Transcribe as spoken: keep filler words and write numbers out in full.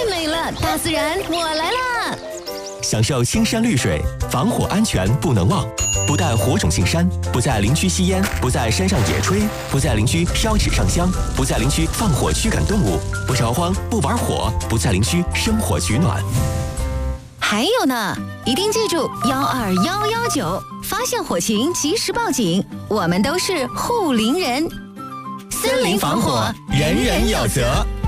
美了，大自然，我来啦！ 享受青山绿水，防火安全不能忘。不但火种进山，不在林区吸烟，不在山上野炊，不在林区烧纸上香，不在林区放火驱赶动物，不着荒，不玩火，不在林区生火取暖。 还有呢，一定记住幺二幺幺九，发现火情及时报警，我们都是护林人。 森林防火，人人有责。